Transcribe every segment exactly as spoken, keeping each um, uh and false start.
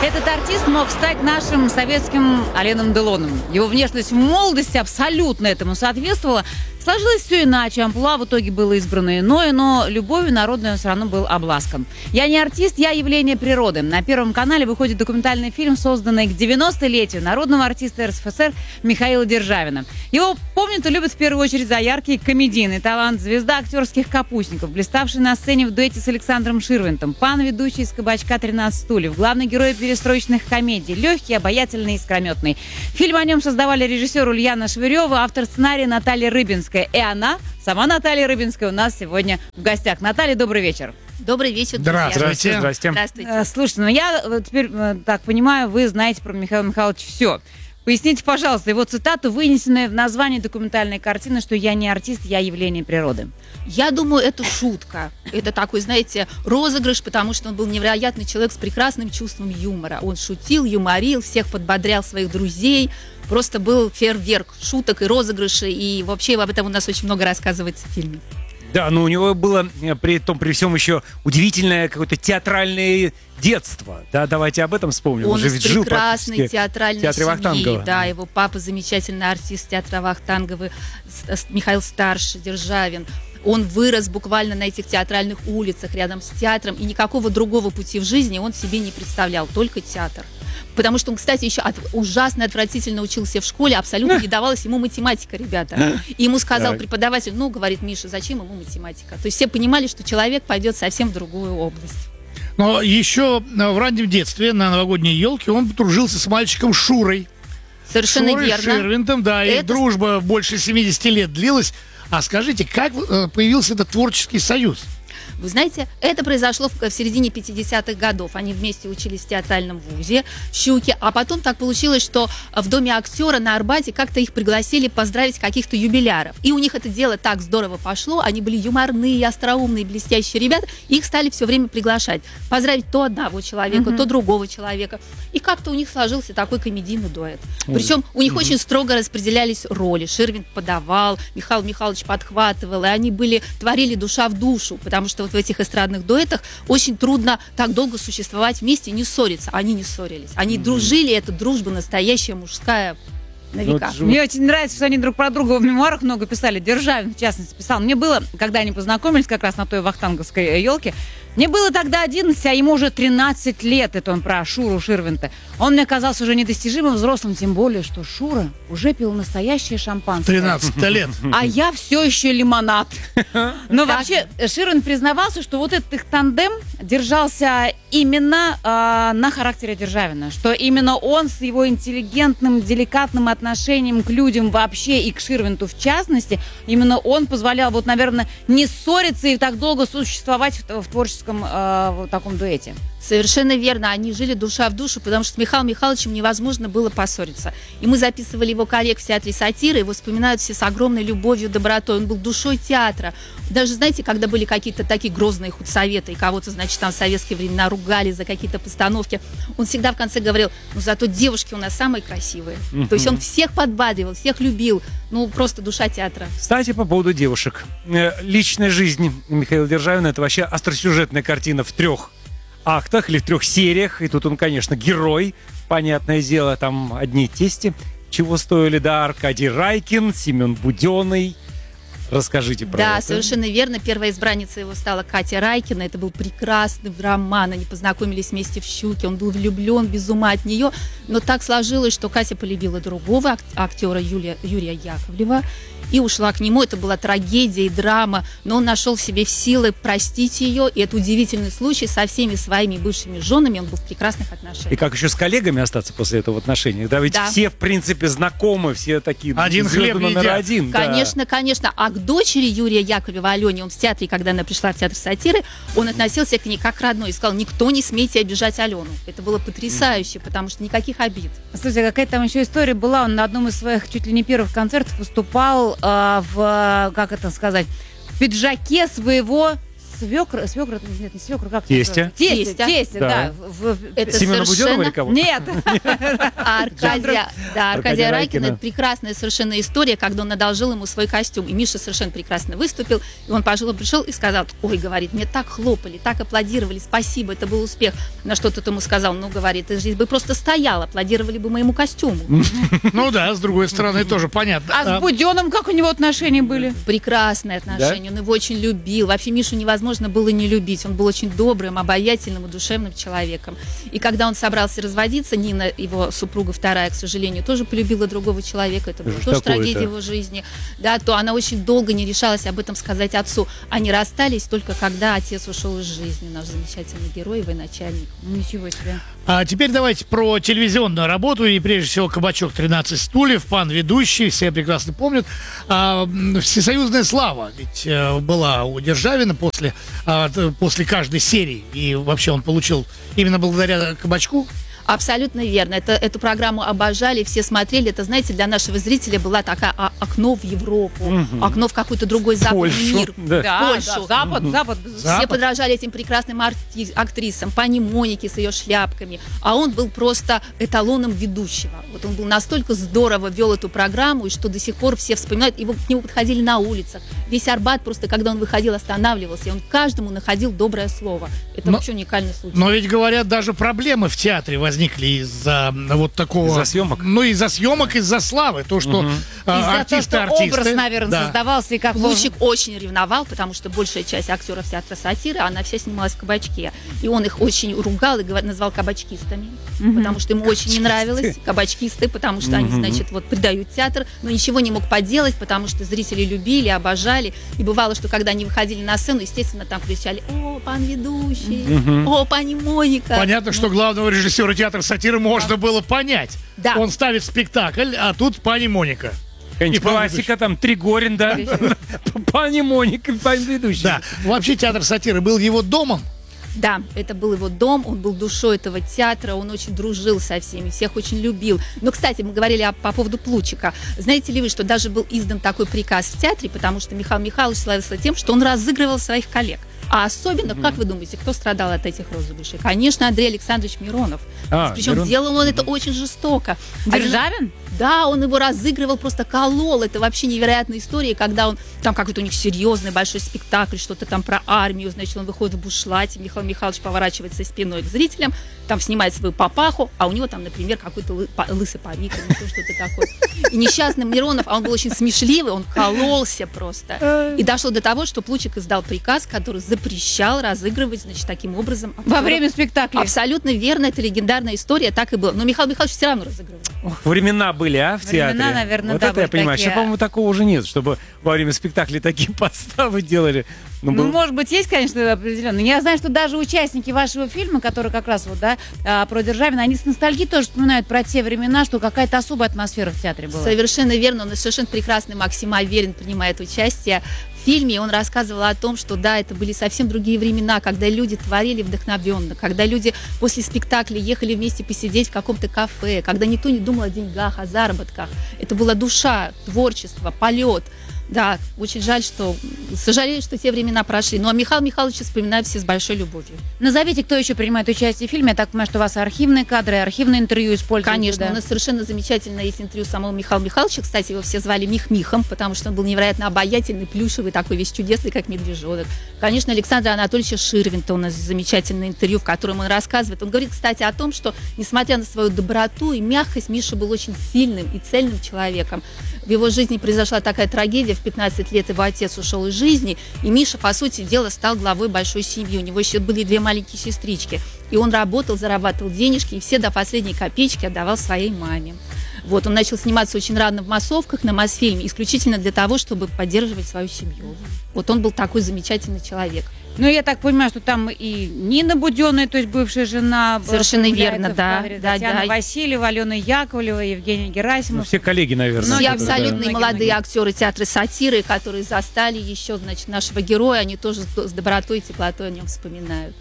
Этот артист мог стать нашим советским Аленом Делоном. Его внешность в молодости абсолютно этому соответствовала. Сложилось все иначе, амплуа в итоге было избрано иное, но любовью народной он все равно был обласкан. «Я не артист, я явление природы». На Первом канале выходит документальный фильм, созданный к девяностолетию народного артиста РСФСР Михаила Державина. Его помнят и любят в первую очередь за яркий комедийный талант, звезда актерских капустников, блиставший на сцене в дуэте с Александром Ширвинтом, пан ведущий из «Кабачка тринадцать стульев», главный герой перестроечных комедий, легкий, обаятельный, искрометный. Фильм о нем создавали режиссер Ульяна Швырева, автор сценария Наталья Рыбинская. И она, сама Наталья Рыбинская, у нас сегодня в гостях. Наталья, добрый вечер. Добрый вечер, друзья. Здравствуйте. Здравствуйте. Здравствуйте. Слушайте, ну я теперь так понимаю, вы знаете про Михаила Михайловича все. Поясните, пожалуйста, его цитату, вынесенную в названии документальной картины, что «я не артист, я явление природы». Я думаю, это шутка. Это такой, знаете, розыгрыш, потому что он был невероятный человек с прекрасным чувством юмора. Он шутил, юморил, всех подбодрял своих друзей. Просто был фейерверк шуток и розыгрышей. И вообще об этом у нас очень много рассказывается в фильме. Да, но у него было при том, при всем еще удивительное какое-то театральное детство. Да, давайте об этом вспомним. Он, Он из прекрасной театральной театре семьи. Вахтангова. Да, его папа замечательный артист театра Вахтангова, Михаил Старший, Державин. Он вырос буквально на этих театральных улицах рядом с театром, и никакого другого пути в жизни он себе не представлял, только театр. Потому что он, кстати, еще от, ужасно отвратительно учился в школе, абсолютно не давалась ему математика, ребята. И ему сказал так. преподаватель, ну, говорит, Миша, зачем ему математика? То есть все понимали, что человек пойдет совсем в другую область. Но еще в раннем детстве на новогодней елке он подружился с мальчиком Шурой. Совершенно Шурой верно. Ширвинтом, да, Это... и дружба больше семидесяти лет длилась. А скажите, как появился этот творческий союз? Вы знаете, это произошло в, в середине пятидесятых годов. Они вместе учились в театральном вузе в Щуке. А потом так получилось, что в Доме актера на Арбате как-то их пригласили поздравить каких-то юбиляров. И у них это дело так здорово пошло. Они были юморные, остроумные, блестящие ребята. И их стали все время приглашать. Поздравить то одного человека, mm-hmm. то другого человека. И как-то у них сложился такой комедийный дуэт. Причем у них mm-hmm. очень строго распределялись роли. Ширвинт подавал, Михаил Михайлович подхватывал. И они были, творили душа в душу. Потому что вот в этих эстрадных дуэтах очень трудно так долго существовать вместе и не ссориться. Они не ссорились. Они mm-hmm. дружили, это дружба настоящая, мужская, на века. Вот, мне очень нравится, что они друг про друга в мемуарах много писали. Державин, в частности, писал. Мне было, когда они познакомились как раз на той вахтанговской елке, мне было тогда одиннадцать, а ему уже тринадцать лет. Это он про Шуру Ширвинта. Он мне казался уже недостижимым взрослым, тем более, что Шура уже пил настоящее шампанское. тринадцать лет. А я все еще лимонад. Но вообще Ширвинт признавался, что вот этот их тандем держался именно э, на характере Державина. Что именно он с его интеллигентным, деликатным отношением к людям вообще и к Ширвинту в частности, именно он позволял, вот, наверное, не ссориться и так долго существовать в, в творческом э, в таком дуэте. Совершенно верно. Они жили душа в душу, потому что с Михаилом Михайловичем невозможно было поссориться. И мы записывали его коллег в театре сатиры, его вспоминают все с огромной любовью, добротой. Он был душой театра. Даже, знаете, когда были какие-то такие грозные худсоветы, и кого-то, значит, там в советские времена ругали за какие-то постановки, он всегда в конце говорил, ну, зато девушки у нас самые красивые. Mm-hmm. То есть он всех подбадривал, всех любил. Ну, просто душа театра. Кстати, по поводу девушек. Личная жизнь Михаила Державина — это вообще остросюжетная картина в трех актах или в трех сериях. И тут он, конечно, герой. Понятное дело, там одни тести. Чего стоили, да, Аркадий Райкин, Семен Буденный. Расскажите про да, это. Да, совершенно верно. Первая избранница его стала Катя Райкина. Это был прекрасный роман. Они познакомились вместе в Щуке. Он был влюблен без ума от нее. Но так сложилось, что Катя полюбила другого актера Юлия, Юрия Яковлева и ушла к нему. Это была трагедия и драма. Но он нашел в себе силы простить ее. И это удивительный случай. Со всеми своими бывшими женами он был в прекрасных отношениях. И как еще с коллегами остаться после этого в отношениях? Да, ведь да. все, в принципе, знакомы, все такие... Один хлеб номер едят. один. Конечно, да. конечно. А к дочери Юрия Яковлева, Алене, он в театре, когда она пришла в театр сатиры, он относился к ней как к родной и сказал, никто не смейте обижать Алену. Это было потрясающе, потому что никаких обид. Слушайте, какая там еще история была. Он на одном из своих чуть ли не первых концертов выступал э, в, как это сказать, в пиджаке своего свекр, свекр, нет, не свекр, как Тестя. Тестя, Тестя. тестя, Да. да. В- в- Это Семена Буденова или совершенно... кого? Нет. А Аркадия, да, Аркадия Аркадия Райкина, Райкина. это прекрасная совершенно история, когда он одолжил ему свой костюм. И Миша совершенно прекрасно выступил. И он пожил, пришел и сказал: ой, говорит, мне так хлопали, так аплодировали, спасибо, это был успех. На что тот ему сказал: ну, говорит, ты здесь бы просто стоял, аплодировали бы моему костюму. Ну да, с другой стороны, тоже понятно. А с Буденным как у него отношения были? Прекрасные отношения, он его очень любил. Вообще Мишу невозможно было не любить. Он был очень добрым, обаятельным и душевным человеком. И когда он собрался разводиться, Нина, его супруга вторая, к сожалению, тоже полюбила другого человека. Это была Что ж тоже такое-то? трагедия его жизни. Да, то она очень долго не решалась об этом сказать отцу. Они расстались только когда отец ушел из жизни. Наш замечательный герой, военачальник. Ничего себе. А теперь давайте про телевизионную работу. И прежде всего «Кабачок тринадцать стульев», пан ведущий, все прекрасно помнят. А, м, всесоюзная слава ведь э, была у Державина после, а, т- после каждой серии. И вообще он получил именно благодаря «Кабачку». Абсолютно верно. Это, эту программу обожали, все смотрели. Это, знаете, для нашего зрителя была такая а, окно в Европу, Мгм. окно в какой-то другой западный Польшу, мир. да. Да, Польшу. да, Запад, Запад. Все Запад. подражали этим прекрасным арти- актрисам, пани Монике с ее шляпками, а он был просто эталоном ведущего. Вот он был настолько здорово вел эту программу, и что до сих пор все вспоминают, его, к нему подходили на улицах. Весь Арбат просто, когда он выходил, останавливался, и он каждому находил доброе слово. Это Но- вообще уникальный случай. Но ведь, говорят, даже проблемы в театре возникли из-за вот такого... Из-за съемок? Ну, из-за съемок, из-за славы. То, что Мгм. а, Из-за того, артисты, что артисты... образ, наверное, да. создавался и как Лучик очень ревновал, потому что большая часть актеров театра сатиры, она вся снималась в «Кабачке». И он их очень ругал и говор- назвал кабачкистами, Мгм. потому что ему очень не нравилось. Кабачкисты, потому что они, Мгм. значит, вот предают театр, но ничего не мог поделать, потому что зрители любили, обожали. И бывало, что когда они выходили на сцену, естественно, там кричали: «О, пан ведущий! Мгм. О, пани Моника!» Понятно, что главного режиссера театра сатиры можно было понять. Да. Он ставит спектакль, а тут пани Моника. Какая-нибудь И пан классика, там, Тригорин, да? Пани Моника, пан ведущий. Да. Вообще театр сатиры был его домом. Да, это был его дом, он был душой этого театра, он очень дружил со всеми, всех очень любил. Но, кстати, мы говорили о- по поводу Плучика. Знаете ли вы, что даже был издан такой приказ в театре, потому что Михаил Михайлович славился тем, что он разыгрывал своих коллег. А особенно, как вы думаете, кто страдал от этих розыгрышей? Конечно, Андрей Александрович Миронов. А, Причем Мирон- делал он это очень жестоко. Державин? Да, он его разыгрывал, просто колол. Это вообще невероятная история, когда он, там какой-то у них серьезный большой спектакль, что-то там про армию, значит, он выходит в бушлате, Михаил Михайлович поворачивается спиной к зрителям, там снимает свою папаху, а у него там, например, какой-то лы- па- лысый парик или еще что-то такое. И несчастный Миронов, а он был очень смешливый, он кололся просто. И дошло до того, что Плучик издал приказ, который запрещал разыгрывать, значит, таким образом. Во актеров. время спектакля. Абсолютно верно, это легендарная история, так и было. Но Михаил Михайлович все равно разыгрывал. Ох, времена были, а, в Времена, театре? наверное, вот да, это я были понимаю. такие. Сейчас, по-моему, такого уже нет, чтобы во время спектакля такие подставы делали. Ну, Ну, был- может быть, есть, конечно, определенно. Я знаю, что даже участники вашего фильма, который как раз вот, да, а, про Державина, они с ностальгией тоже вспоминают про те времена, что какая-то особая атмосфера в театре была. Совершенно верно, он совершенно прекрасный Максим Аверин принимает участие в фильме, и он рассказывал о том, что да, это были совсем другие времена, когда люди творили вдохновенно, когда люди после спектакля ехали вместе посидеть в каком-то кафе, когда никто не думал о деньгах, о заработках. Это была душа, творчество, полет. Да, очень жаль, что... Сожалею, что те времена прошли. Ну, а Михаил Михайлович вспоминают все с большой любовью. Назовите, кто еще принимает участие в фильме. Я так понимаю, что у вас архивные кадры, архивные интервью используются. Конечно, да? у нас совершенно замечательно есть интервью самого Михаила Михайловича. Кстати, его все звали Мих Михом, потому что он был невероятно обаятельный, плюшевый, такой весь чудесный, как медвежонок. Конечно, Александра Анатольевича Ширвинта у нас замечательное интервью, в котором он рассказывает. Он говорит, кстати, о том, что, несмотря на свою доброту и мягкость, Миша был очень сильным и цельным человеком. В его жизни произошла такая трагедия. В пятнадцать лет его отец ушел из жизни, и Миша, по сути дела, стал главой большой семьи. У него еще были две маленькие сестрички. И он работал, зарабатывал денежки, и все до последней копеечки отдавал своей маме. Вот, он начал сниматься очень рано в массовках на Мосфильме, исключительно для того, чтобы поддерживать свою семью. Вот он был такой замечательный человек. Ну, я так понимаю, что там и Нина Буденная, то есть бывшая жена. э, Совершенно появляется верно, в да, кадре, да, Татьяна да. Васильева, Алена Яковлева, Евгений Ну, Герасимов. все коллеги, наверное. Ну, Все я Да, да. абсолютно Многие, молодые многие. актеры театра сатиры, которые застали еще, значит, нашего героя, они тоже с с добротой и теплотой о нем вспоминают.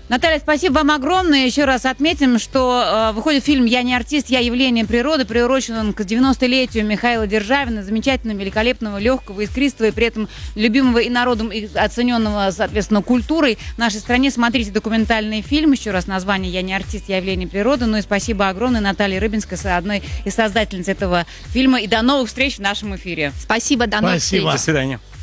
Наталья, спасибо вам огромное. Еще раз отметим, что э, выходит фильм «Я не артист, я явление природы». Приурочен он к девяностолетию Михаила Державина, замечательного, великолепного, легкого, искристого и при этом любимого и народом, и оцененного, соответственно, культурой в нашей стране. Смотрите документальный фильм. Еще раз название «Я не артист, я явление природы». Ну и спасибо огромное Наталье Рыбинской, одной из создательниц этого фильма. И до новых встреч в нашем эфире. Спасибо, до новых Спасибо. встреч. До свидания.